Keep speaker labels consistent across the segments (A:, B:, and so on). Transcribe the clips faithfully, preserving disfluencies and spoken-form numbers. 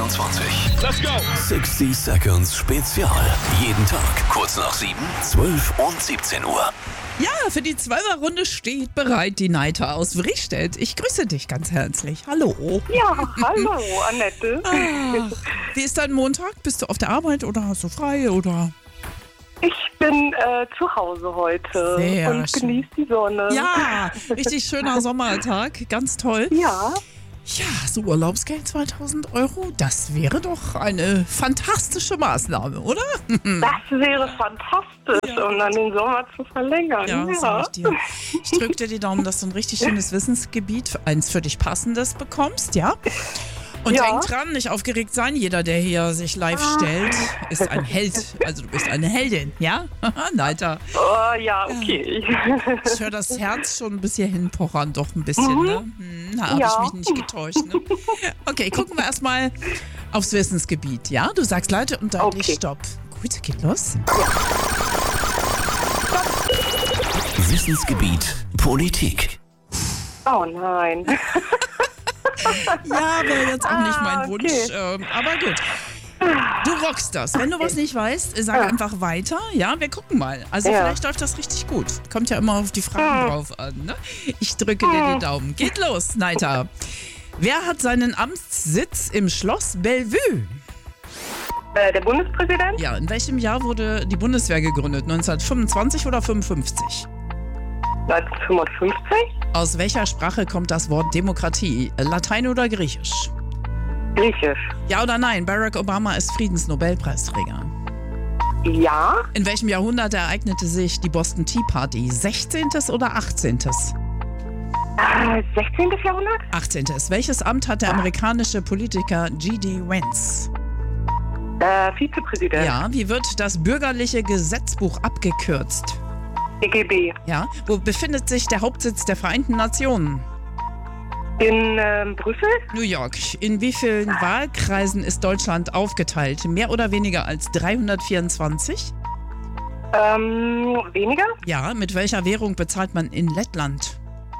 A: einundzwanzig.
B: Let's go!
A: sechzig Seconds Spezial. Jeden Tag kurz nach sieben, zwölf und siebzehn Uhr.
C: Ja, für die Zwölferrunde steht bereit die Neita aus Vristedt. Ich grüße dich ganz herzlich. Hallo.
D: Ja, hallo, Annette.
C: Ah, wie ist dein Montag? Bist du auf der Arbeit oder hast du frei oder?
D: Ich bin äh, zu Hause heute
C: Sehr
D: und
C: schön.
D: genieße die Sonne.
C: Ja, richtig schöner Sommertag. Ganz toll.
D: Ja,
C: Ja, so Urlaubsgeld zweitausend Euro, das wäre doch eine fantastische Maßnahme, oder?
D: das wäre fantastisch,
C: Ja.
D: um dann den Sommer zu verlängern.
C: Ja, sag ich dir. Ich drücke dir die Daumen, dass du ein richtig schönes Wissensgebiet, eins für dich passendes bekommst, ja? Und
D: Ja.
C: denk dran, nicht aufgeregt sein. Jeder, der hier sich live stellt, ist ein Held. Also du bist eine Heldin, ja? Neiter.
D: Oh, ja, okay.
C: Ich höre das Herz schon bis hierhin pochern, doch ein bisschen, ne? Hm, da habe
D: Ja.
C: ich mich nicht getäuscht, ne? Okay, gucken wir erstmal aufs Wissensgebiet, ja? Du sagst Leute und deutlich
D: Okay.
C: Stopp. Gut, geht los.
A: Wissensgebiet Politik.
D: Oh nein.
C: Ja, wäre jetzt auch nicht mein
D: Ah,
C: Wunsch,
D: okay.
C: ähm, aber gut. Du rockst das. Wenn du was nicht weißt, sag
D: Ja.
C: einfach weiter. Ja, wir gucken mal. Also
D: Ja.
C: vielleicht läuft das richtig gut. Kommt ja immer auf die Fragen
D: Hm.
C: drauf an. Ne? Ich drücke dir die Daumen. Geht los, Neita. Wer hat seinen Amtssitz im Schloss Bellevue?
D: Äh, der Bundespräsident?
C: Ja, in welchem Jahr wurde die Bundeswehr gegründet? neunzehnhundertfünfundzwanzig oder fünfundfünfzig?
D: neunzehnhundertfünfundfünfzig?
C: Aus welcher Sprache kommt das Wort Demokratie? Latein oder Griechisch?
D: Griechisch.
C: Ja oder nein? Barack Obama ist Friedensnobelpreisträger.
D: Ja.
C: In welchem Jahrhundert ereignete sich die Boston Tea Party? sechzehntes oder achtzehntes?
D: Äh, sechzehntes. Jahrhundert?
C: achtzehntes. Welches Amt hat der amerikanische Politiker G D. Vance?
D: Äh, Vizepräsident.
C: Ja, wie wird das bürgerliche Gesetzbuch abgekürzt?
D: B G B.
C: Ja, wo befindet sich der Hauptsitz der Vereinten Nationen?
D: In ähm, Brüssel?
C: New York. In wie vielen Wahlkreisen ist Deutschland aufgeteilt? Mehr oder weniger als dreihundertvierundzwanzig?
D: Ähm, weniger?
C: Ja, mit welcher Währung bezahlt man in Lettland?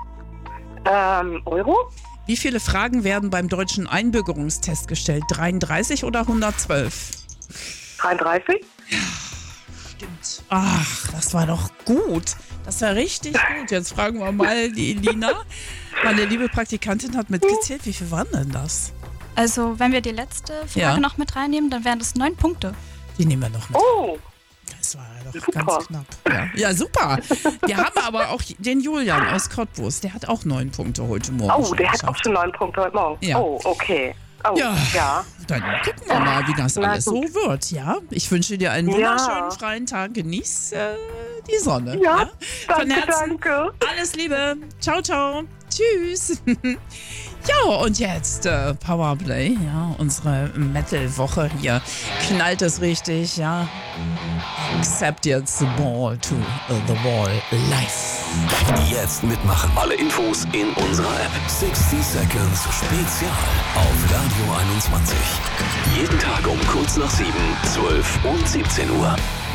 D: Ähm, Euro?
C: Wie viele Fragen werden beim deutschen Einbürgerungstest gestellt? dreiunddreißig oder hundertzwölf?
D: dreiunddreißig?
C: Stimmt. Ach, das war doch gut. Das war richtig gut. Jetzt fragen wir mal die Elina. Meine liebe Praktikantin hat mitgezählt. Wie viel waren denn das?
E: Also, wenn wir die letzte Frage
C: Ja.
E: noch mit reinnehmen, dann wären das neun Punkte.
C: Die nehmen wir noch mit.
D: Oh,
C: Das war ja doch
D: Super.
C: ganz knapp. Ja. ja, super. Wir haben aber auch den Julian aus Cottbus. Der hat auch neun Punkte heute Morgen.
D: oh
C: schon
D: der hat auch
C: geschafft.
D: schon neun Punkte heute Morgen.
C: Ja.
D: Oh, okay. Oh,
C: Ja.
D: ja.
C: Dann gucken wir mal, wie das
D: Na
C: alles so
D: gut.
C: wird. Ja, ich wünsche dir einen
D: Ja.
C: wunderschönen freien Tag. Genieß äh, die Sonne.
D: Ja,
C: Von
D: danke,
C: Herzen.
D: danke.
C: Alles Liebe. Ciao, ciao. Tschüss. Ja, und jetzt äh, Powerplay. Ja, unsere Metal-Woche hier. Knallt es richtig, ja. Accept jetzt the ball to uh, the wall live.
A: Jetzt mitmachen. Alle Infos in unserer App. sechzig Seconds Spezial auf Radio einundzwanzig. Jeden Tag um kurz nach sieben, zwölf und siebzehn Uhr.